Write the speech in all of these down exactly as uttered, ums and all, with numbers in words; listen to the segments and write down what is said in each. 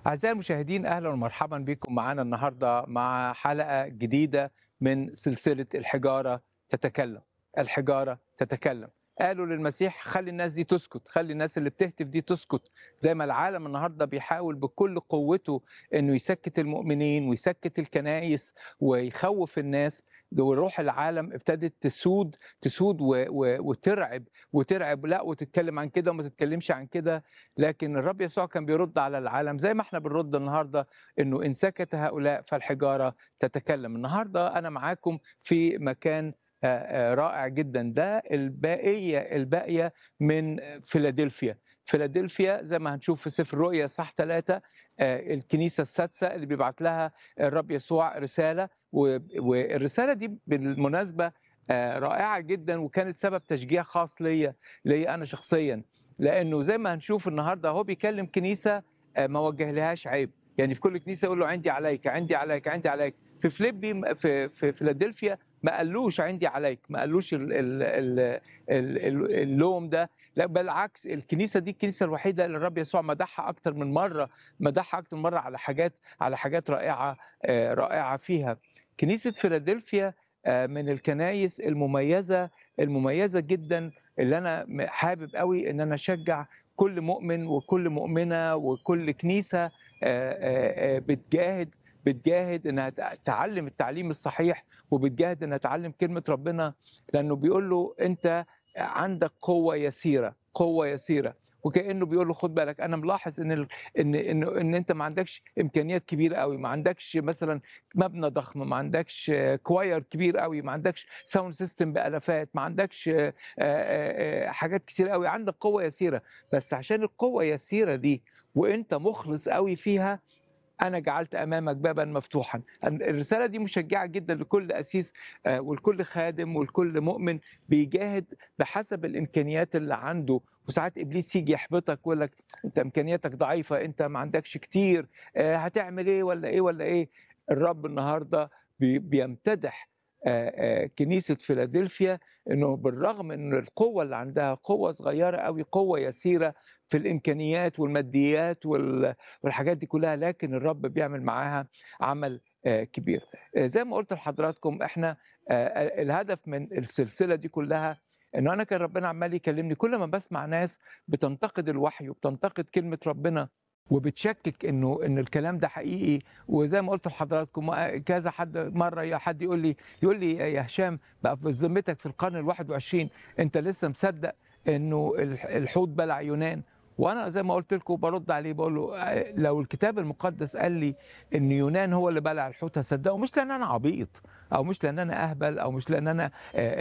أعزائي المشاهدين، أهلا ومرحبا بكم معنا النهارده مع حلقة جديدة من سلسلة الحجارة تتكلم. الحجارة تتكلم. قالوا للمسيح خلي الناس دي تسكت، خلي الناس اللي بتهتف دي تسكت، زي ما العالم النهارده بيحاول بكل قوته انه يسكت المؤمنين ويسكت الكنائس ويخوف الناس. وروح العالم ابتدت تسود تسود و... و... وترعب وترعب لا وتتكلم عن كده وما تتكلمش عن كده. لكن الرب يسوع كان بيرد على العالم زي ما احنا بنرد النهارده، انه ان سكت هؤلاء فالحجاره تتكلم. النهارده انا معاكم في مكان آه، آه، رائع جدا، ده الباقيه الباقيه من فيلادلفيا. فيلادلفيا زي ما هنشوف في سفر الرؤيا صح ثلاثة، الكنيسه السادسه اللي بيبعت لها الرب يسوع رساله. و- والرساله دي بالمناسبه آه، رائعه جدا، وكانت سبب تشجيع خاص ليا ليا انا شخصيا. لانه زي ما هنشوف النهارده هو بيكلم كنيسه آه، ما وجه لهاش عيب. يعني في كل كنيسه يقول له عندي عليك عندي عليك عندي عليك. في فيليبي في في فيلادلفيا ما قالوش عندي عليك، ما قالوش ال ال ال ال ال اللوم ده. لا بالعكس، الكنيسه دي الكنيسه الوحيده اللي الرب يسوع مدحها اكتر من مره، مدحها اكتر من مره على حاجات على حاجات رائعه آه، رائعه فيها. كنيسه فيلادلفيا آه، من الكنايس المميزه المميزه جدا، اللي انا م- حابب قوي ان انا اشجع كل مؤمن وكل مؤمنه وكل كنيسه آه، آه، آه، بتجاهد بتجاهد انها تع- تعلم التعليم الصحيح، وبتجاهد انها تعلم كلمه ربنا. لانه بيقول له انت عندك قوه يسيره، قوه يسيره. وكانه بيقول له خد بالك، انا ملاحظ ان ال... ان ان ان انت ما عندكش امكانيات كبيره قوي، ما عندكش مثلا مبنى ضخم، ما عندكش آه، كواير كبير قوي، ما عندكش ساوند سيستم بالافات، ما عندكش آه، آه، آه، حاجات كتير قوي، عندك قوة يسيرة. بس عشان القوة يسيرة دي وانت مخلص قوي فيها، انا جعلت امامك بابا مفتوحا. الرساله دي مشجعه جدا لكل اسيس آه، ولكل خادم ولكل مؤمن بيجاهد بحسب الامكانيات اللي عنده. وساعات ابليس يجي يحبطك ويقول لك انت امكانياتك ضعيفه، انت ما عندكش كتير، آه، هتعمل ايه ولا ايه ولا ايه. الرب النهارده بي- بيمتدح آه، آه، كنيسه فيلادلفيا، انه بالرغم ان القوه اللي عندها قوه صغيره قوي، قوه يسيره في الامكانيات والماديات وال والحاجات دي كلها، لكن الرب بيعمل معاها عمل آه، كبير. آه، زي ما قلت لحضراتكم احنا آه، الهدف من السلسله دي كلها انه انا كان ربنا عمال يكلمني كل ما بسمع ناس بتنتقد الوحي وبتنتقد كلمه ربنا وبتشكك انه ان الكلام ده حقيقي. وزي ما قلت لحضراتكم آه، كذا حد مره يا حد يقول لي يقول لي يا هشام بقى في ذمتك في القرن الواحد وعشرين انت لسه مصدق انه الح- الحوت بلع يونان؟ وانا زي ما قلت لكم برد عليه بقول له آه، لو الكتاب المقدس قال لي ان يونان هو اللي بلع الحوت هصدقه، مش لان انا عبيط او مش لان انا اهبل او مش لان انا آه،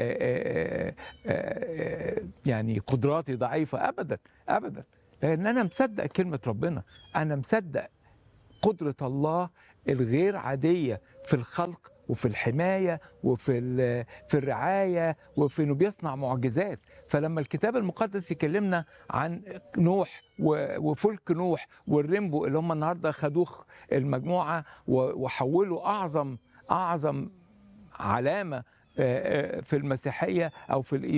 آه، آه، آه، يعني قدراتي ضعيفه، ابدا ابدا. لان انا مصدق كلمه ربنا، انا مصدق قدرة الله الغير عادية في الخلق وفي الحماية وفي ال- في الرعاية وفي انه بيصنع معجزات. فلما الكتاب المقدس يكلمنا عن نوح و- وفلك نوح والريمبو اللي هم النهارده خدوه المجموعة و- وحولوا اعظم اعظم علامة آه، آه، في المسيحية او في